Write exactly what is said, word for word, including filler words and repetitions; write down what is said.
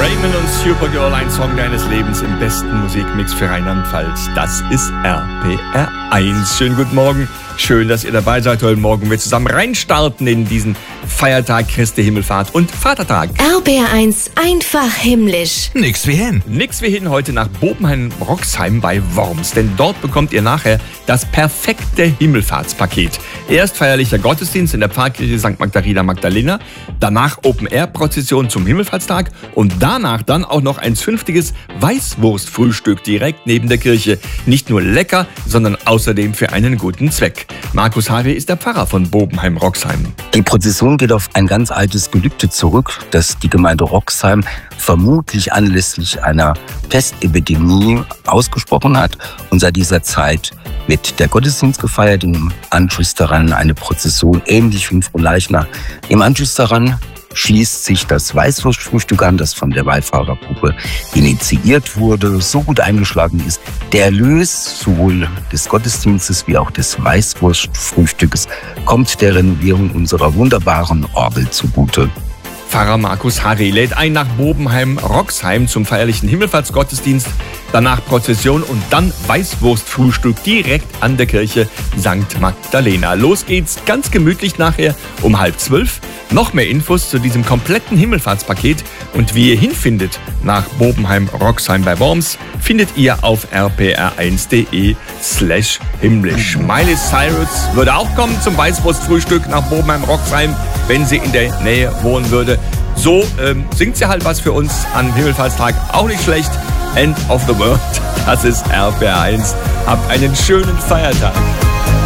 Raymond und Supergirl, ein Song deines Lebens im besten Musikmix für Rheinland-Pfalz. Das ist R P R eins. Schönen guten Morgen. Schön, dass ihr dabei seid heute Morgen. Wir zusammen reinstarten in diesen Feiertag Christi Himmelfahrt und Vatertag. R P R eins, einfach himmlisch. Nix wie hin. Nix wie hin heute nach Bobenheim-Roxheim bei Worms. Denn dort bekommt ihr nachher das perfekte Himmelfahrtspaket. Erst feierlicher Gottesdienst in der Pfarrkirche Sankt Magdalena Magdalena. Danach Open-Air-Prozession zum Himmelfahrtstag. Und danach dann auch noch ein zünftiges Weißwurstfrühstück direkt neben der Kirche. Nicht nur lecker, sondern außerdem für einen guten Zweck. Markus Harry ist der Pfarrer von Bobenheim-Roxheim. Die Prozession geht auf ein ganz altes Gelübde zurück, das die Gemeinde Roxheim vermutlich anlässlich einer Pestepidemie ausgesprochen hat und seit dieser Zeit wird der Gottesdienst gefeiert, im Anschluss daran eine Prozession, ähnlich wie in Frohleichnam. Im Anschluss daran schließt sich das Weißwurstfrühstück an, das von der Wallfahrergruppe initiiert wurde, so gut eingeschlagen ist. Der Erlös sowohl des Gottesdienstes wie auch des Weißwurstfrühstückes kommt der Renovierung unserer wunderbaren Orgel zugute. Pfarrer Markus Harry lädt ein nach Bobenheim-Roxheim zum feierlichen Himmelfahrtsgottesdienst, danach Prozession und dann Weißwurstfrühstück direkt an der Kirche Sankt Magdalena. Los geht's ganz gemütlich nachher um halb zwölf. Noch mehr Infos zu diesem kompletten Himmelfahrtspaket und wie ihr hinfindet nach Bobenheim-Roxheim bei Worms, findet ihr auf r p r eins punkt d e slash himmlisch. Miley Cyrus würde auch kommen zum Weißwurstfrühstück nach Bobenheim-Roxheim, wenn sie in der Nähe wohnen würde. So ähm, singt sie halt was für uns am Himmelfahrtstag. Auch nicht schlecht. End of the World. Das ist R P R eins. Habt einen schönen Feiertag.